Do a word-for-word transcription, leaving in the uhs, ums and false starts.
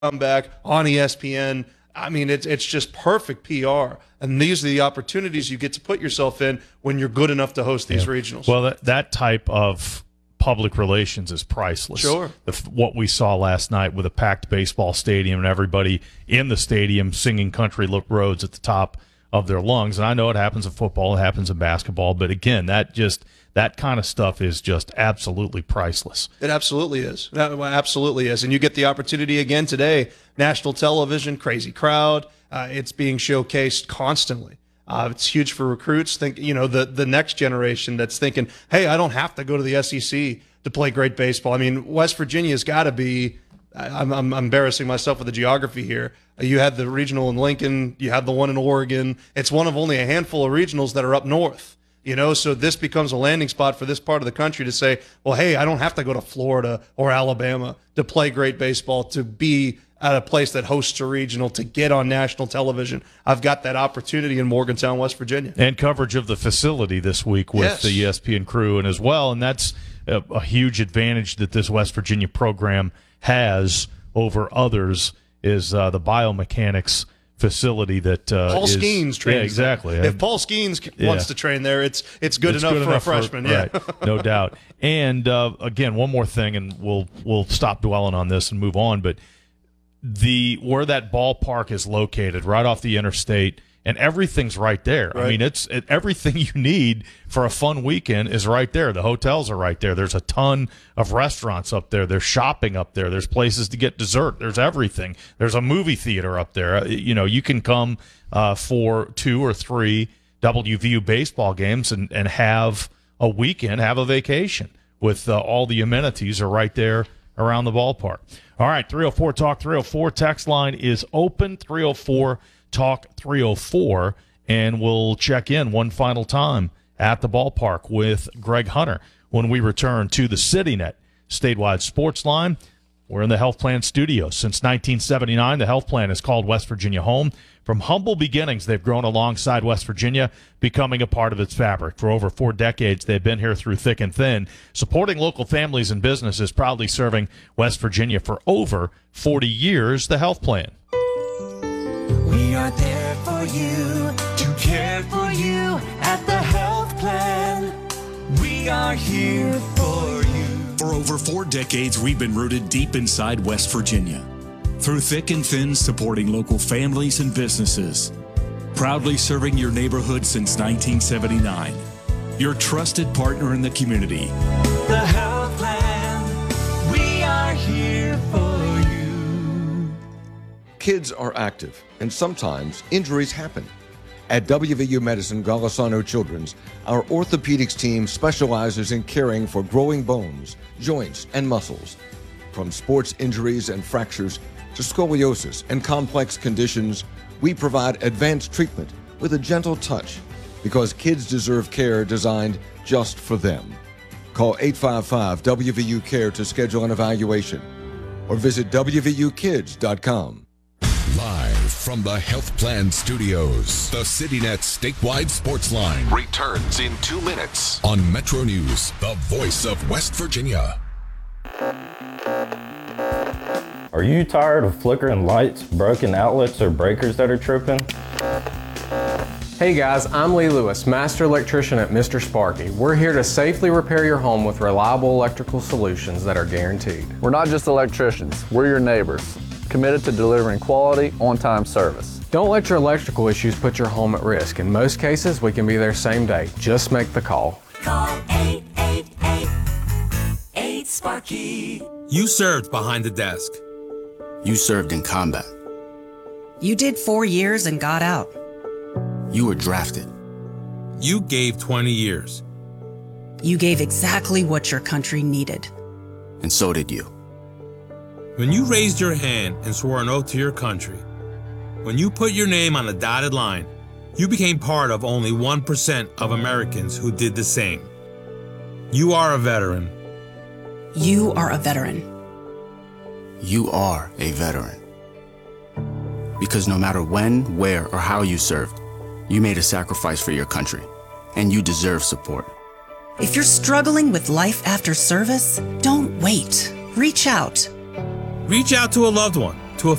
back on E S P N. I mean, it's it's just perfect P R. And these are the opportunities you get to put yourself in when you're good enough to host these yeah. regionals. Well, that, that type of public relations is priceless. Sure. The, what we saw last night with a packed baseball stadium and everybody in the stadium singing Country Roads at the top of their lungs. And I know it happens in football, it happens in basketball, but again, that just that kind of stuff is just absolutely priceless. It absolutely is. It absolutely is. And you get the opportunity again today, national television, crazy crowd. Uh, it's being showcased constantly. Uh, it's huge for recruits. Think, you know, the, the next generation that's thinking, hey, I don't have to go to the S E C to play great baseball. I mean, West Virginia's got to be, I'm, I'm embarrassing myself with the geography here. You had the regional in Lincoln. You had the one in Oregon. It's one of only a handful of regionals that are up north. You know, so this becomes a landing spot for this part of the country to say, well, hey, I don't have to go to Florida or Alabama to play great baseball, to be at a place that hosts a regional, to get on national television. I've got that opportunity in Morgantown, West Virginia. And coverage of the facility this week with yes. the E S P N crew and as well, and that's a, a huge advantage that this West Virginia program has over others is uh, the biomechanics facility that uh, Paul is, Skeens trains. Yeah, exactly. There. If Paul Skeens yeah. wants to train there, it's it's good it's enough good for enough a freshman. For, yeah, right, no doubt. And uh, again, one more thing, and we'll we'll stop dwelling on this and move on. But the where that ballpark is located, right off the interstate, and everything's right there. Right. I mean, it's it, everything you need for a fun weekend is right there. The hotels are right there. There's a ton of restaurants up there. There's shopping up there. There's places to get dessert. There's everything. There's a movie theater up there. Uh, you know, you can come uh, for two or three W V U baseball games and, and have a weekend, have a vacation with uh, all the amenities are right there around the ballpark. All right, three oh four talk three oh four. Text line is open, three oh four talk three oh four, and we'll check in one final time at the ballpark with Greg Hunter when we return to the CityNet statewide sports line. We're in the Health Plan studios. Since nineteen seventy-nine, the Health Plan has called West Virginia home. From humble beginnings, they've grown alongside West Virginia, becoming a part of its fabric. For over four decades, they've been here through thick and thin, supporting local families and businesses, proudly serving West Virginia for over forty years. The Health Plan. We are there for you, to care for you at the Health Plan. We are here for you. For over four decades, we've been rooted deep inside West Virginia. Through thick and thin, supporting local families and businesses. Proudly serving your neighborhood since nineteen seventy-nine. Your trusted partner in the community. The Health Plan. We are here for you. Kids are active, and sometimes injuries happen. At W V U Medicine Golisano Children's, our orthopedics team specializes in caring for growing bones, joints, and muscles. From sports injuries and fractures to scoliosis and complex conditions, we provide advanced treatment with a gentle touch because kids deserve care designed just for them. Call eight five five W V U CARE to schedule an evaluation or visit W V U kids dot com. Live from the Health Plan Studios, the CityNet statewide sports line returns in two minutes on Metro News, the voice of West Virginia. Are you tired of flickering lights, broken outlets, or breakers that are tripping? Hey guys, I'm Lee Lewis, Master Electrician at Mister Sparky. We're here to safely repair your home with reliable electrical solutions that are guaranteed. We're not just electricians, we're your neighbors, committed to delivering quality, on-time service. Don't let your electrical issues put your home at risk. In most cases, we can be there same day. Just make the call. Call eight eight eight, eight Sparky. You served behind the desk. You served in combat. You did four years and got out. You were drafted. You gave twenty years. You gave exactly what your country needed. And so did you. When you raised your hand and swore an oath to your country, when you put your name on a dotted line, you became part of only one percent of Americans who did the same. You are a veteran. You are a veteran. You are a veteran. Because no matter when, where, or how you served, you made a sacrifice for your country, and you deserve support. If you're struggling with life after service, don't wait. Reach out. Reach out to a loved one.